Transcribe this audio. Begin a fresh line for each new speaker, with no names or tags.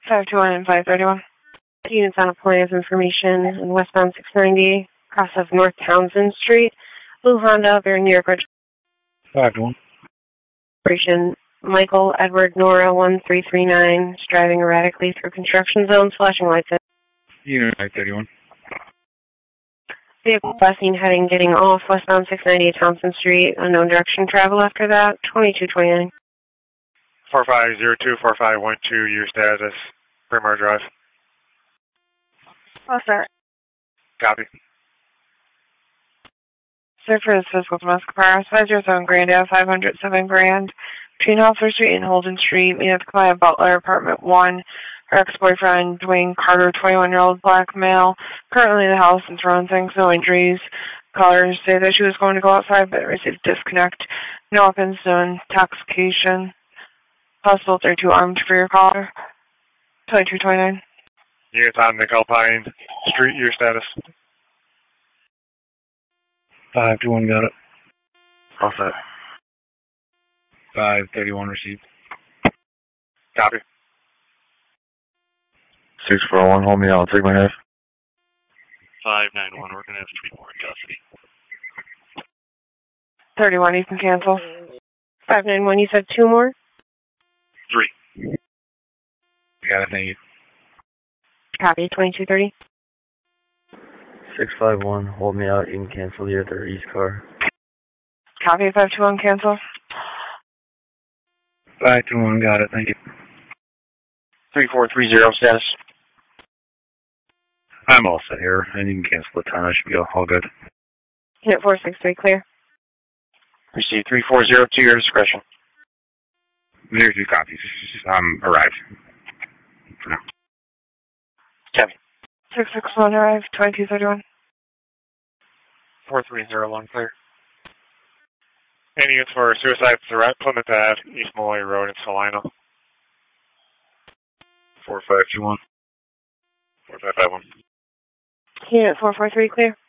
521 and 531. Units on a point of information in westbound 690, cross of North Townsend Street. Blue Honda, very New York
registration.
Michael Edward Nora 1339, driving erratically through construction zones, flashing lights.
Unit 531.
Vehicle passing, heading, getting off westbound 698 Townsend Street. Unknown direction travel after that. 2229.
4502-4512, your status. Primar Drive.
Oh, sir.
Copy.
Sir, for this physical domestic violence, 507 Grand Ave, 507 Grand, between Hoffer Street and Holden Street, meet at the Client Butler, apartment 1. Her ex-boyfriend, Dwayne Carter, 21-year-old black male, currently in the house and surrounding things, no injuries. Callers say that she was going to go outside, but received disconnect. No weapons, no intoxication. Possible 32 armed for your caller. 2229.
Units on McAlpine Street, your status.
521, got it.
All set.
531 received.
Copy.
641, hold me out, I'll take my half.
591, we're going to have 3 more in custody.
31, you can cancel. 591, you said 2 more?
3.
Got it, thank you.
Copy, 2230.
651, hold me out, you can cancel the other East car.
Copy, 521, cancel.
521, got it, thank you.
3430, status.
I'm all set here, and you can cancel the time. I should be all good.
Unit 463, clear.
Receive 3402, to your discretion.
There's 2 copies. Arrived. For now.
Copy.
661, arrived, 2231.
4301, clear. Any units for suicide threat, Plymouth Ave, East Molloy Road in Salina.
4521.
4551.
Unit 443, clear.